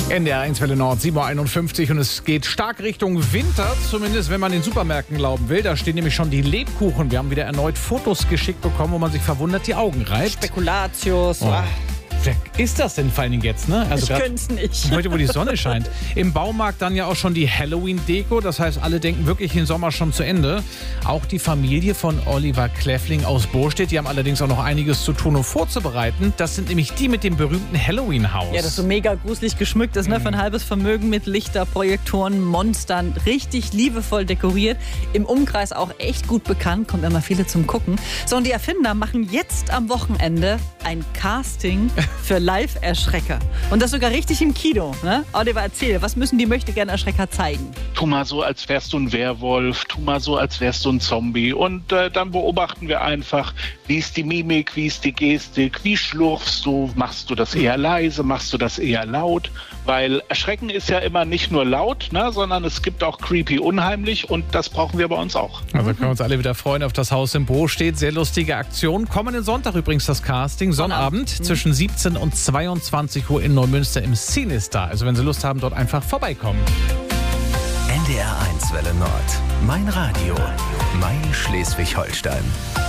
NDR1 Welle Nord, 7:51 Uhr und es geht stark Richtung Winter, zumindest wenn man den Supermärkten glauben will. Da stehen nämlich schon die Lebkuchen. Wir haben wieder erneut Fotos geschickt bekommen, wo man sich verwundert die Augen reibt. Spekulatius. Oh. Wer ist das denn vor allen Dingen jetzt, ne? Also ich könnte es nicht. Heute, wo die Sonne scheint. Im Baumarkt dann ja auch schon die Halloween-Deko. Das heißt, alle denken wirklich den Sommer schon zu Ende. Auch die Familie von Oliver Kläffling aus Bostedt. Die haben allerdings auch noch einiges zu tun und vorzubereiten. Das sind nämlich die mit dem berühmten Halloween-Haus. Ja, das so mega gruselig geschmückt ist, ne? Für ein halbes Vermögen mit Lichter, Projektoren, Monstern. Richtig liebevoll dekoriert. Im Umkreis auch echt gut bekannt. Kommen immer viele zum Gucken. So, und die Erfinder machen jetzt am Wochenende ein Casting für Live-Erschrecker. Und das sogar richtig im Kino. Ne? Oliver, erzähl, was müssen die Möchtegern-Erschrecker zeigen? Tu mal so, als wärst du ein Werwolf. Tu mal so, als wärst du ein Zombie. Und dann beobachten wir einfach, wie ist die Mimik, wie ist die Gestik, wie schlurfst du, machst du das eher leise, machst du das eher laut? Weil Erschrecken ist ja immer nicht nur laut, ne, sondern es gibt auch creepy, unheimlich und das brauchen wir bei uns auch. Also können wir uns alle wieder freuen auf das Haus im Bostedt. Sehr lustige Aktion. Kommenden Sonntag übrigens das Casting. Sonnabend zwischen 17 und 22 Uhr in Neumünster im CineStar. Also wenn Sie Lust haben, dort einfach vorbeikommen. NDR1 Welle Nord. Mein Radio. Mein Schleswig-Holstein.